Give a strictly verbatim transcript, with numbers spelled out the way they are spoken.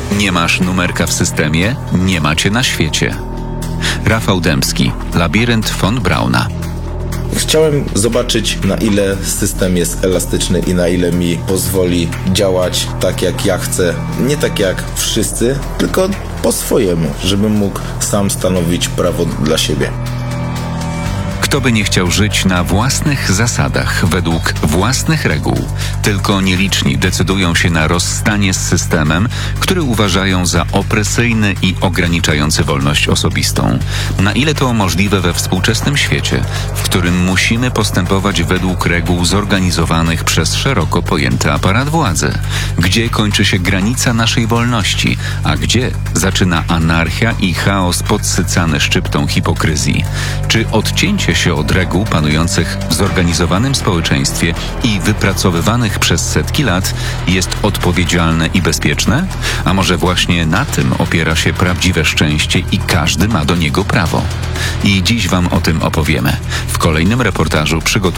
Nie masz numerka w systemie? Nie macie na świecie. Rafał Dębski, Labirynt von Brauna. Chciałem zobaczyć, na ile system jest elastyczny i na ile mi pozwoli działać tak, jak ja chcę. Nie tak jak wszyscy, tylko po swojemu, żebym mógł sam stanowić prawo dla siebie. Kto by nie chciał żyć na własnych zasadach, według własnych reguł? Tylko nieliczni decydują się na rozstanie z systemem, który uważają za opresyjny i ograniczający wolność osobistą. Na ile to możliwe we współczesnym świecie, w którym musimy postępować według reguł zorganizowanych przez szeroko pojęty aparat władzy? Gdzie kończy się granica naszej wolności, a gdzie zaczyna anarchia i chaos podsycany szczyptą hipokryzji? Czy odcięcie się od reguł panujących w zorganizowanym społeczeństwie i wypracowywanych przez setki lat jest odpowiedzialne i bezpieczne? A może właśnie na tym opiera się prawdziwe szczęście i każdy ma do niego prawo? I dziś wam o tym opowiemy. W kolejnym reportażu przygotujemy